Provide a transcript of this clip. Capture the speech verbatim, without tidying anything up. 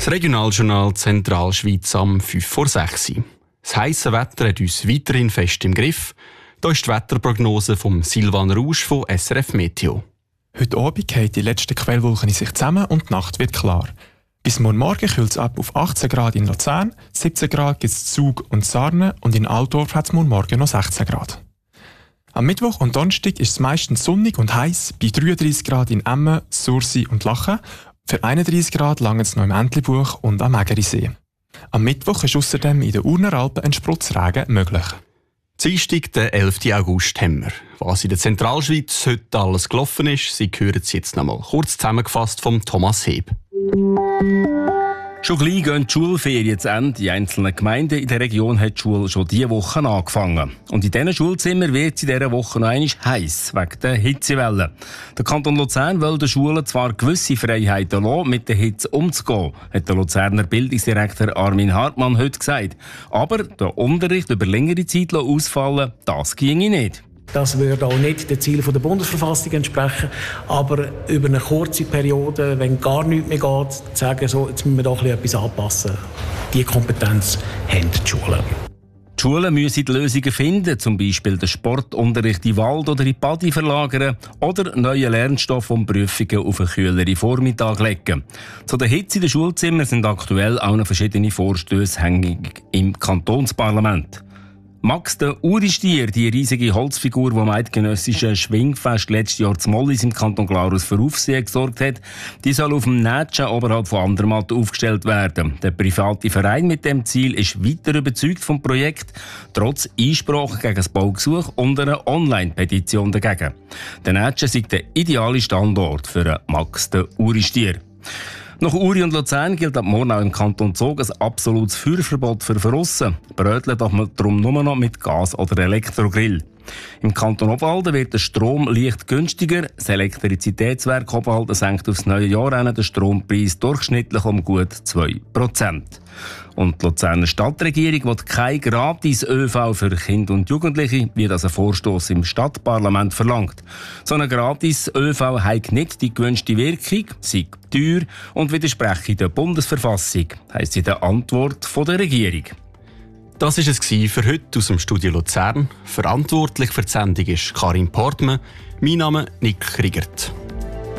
Das Regionaljournal Zentralschweiz am fünf vor sechs. Das heisse Wetter hat uns weiterhin fest im Griff. Hier ist die Wetterprognose von Silvan Rausch von S R F Meteo. Heute Abend gehen die letzten Quellwolken in sich zusammen und die Nacht wird klar. Bis morgen Morgen kühlt es ab auf achtzehn Grad in Luzern, siebzehn Grad gibt es Zug und Sarne und in Altdorf hat es morgen Morgen noch sechzehn Grad. Am Mittwoch und Donnerstag ist es meistens sonnig und heiß, bei dreiunddreissig Grad in Emmen, Sursi und Lachen. Für einunddreissig Grad langt es noch im Entlebuch und am Mägerisee. Am Mittwoch ist außerdem in den Urner Alpen ein Sprotzregen möglich. Dienstag, den elften August, haben wir. Was in der Zentralschweiz heute alles gelaufen ist, Sie hören es jetzt noch mal kurz zusammengefasst vom Thomas Heb. Schon gleich gehen die Schulferien zu Ende. In einzelnen Gemeinden in der Region hat die Schule schon diese Woche angefangen. Und in diesen Schulzimmern wird es in dieser Woche noch einmal heiß, wegen der Hitzewelle. Der Kanton Luzern will den Schulen zwar gewisse Freiheiten lassen, mit der Hitze umzugehen, hat der Luzerner Bildungsdirektor Armin Hartmann heute gesagt. Aber der Unterricht über längere Zeit ausfallen, das ginge nicht. Das würde auch nicht den Zielen der Bundesverfassung entsprechen. Aber über eine kurze Periode, wenn gar nichts mehr geht, zu sagen, so, jetzt müssen wir doch etwas anpassen. Diese Kompetenz haben die Schulen. Die Schulen müssen die Lösungen finden, zum Beispiel den Sportunterricht in den Wald oder in die Badi verlagern oder neue Lernstoffe und Prüfungen auf einen kühleren Vormittag legen. Zu der Hitze in den Schulzimmern sind aktuell auch noch verschiedene Vorstöße hängig im Kantonsparlament. Max der Uristier, die riesige Holzfigur, die am eidgenössischen Schwingfest letztes Jahr zu Mollis im Kanton Glarus für Aufsehen gesorgt hat, die soll auf dem Nätschen oberhalb von Andermatt aufgestellt werden. Der private Verein mit dem Ziel ist weiter überzeugt vom Projekt, trotz Einsprache gegen das Baugesuch und einer Online-Petition dagegen. Der Nätschen sei der ideale Standort für Max der Uristier. Nach Uri und Luzern gilt ab morgen auch im Kanton Zug ein absolutes Feuerverbot für Verrussen. Bröteln darf man darum nur noch mit Gas- oder Elektrogrill. Im Kanton Obwalden wird der Strom leicht günstiger. Das Elektrizitätswerk Obwalden senkt aufs neue Jahr hin den Strompreis durchschnittlich um gut zwei Prozent. Und die Luzerner Stadtregierung will kein gratis ÖV für Kinder und Jugendliche, wie das ein Vorstoß im Stadtparlament verlangt. So ein gratis ÖV hat nicht die gewünschte Wirkung, sei teuer und widerspreche der Bundesverfassung, heisst in der Antwort der Regierung. Das war es für heute aus dem Studio Luzern. Verantwortlich für die Sendung ist Karin Portmann. Mein Name Nick Kriegert.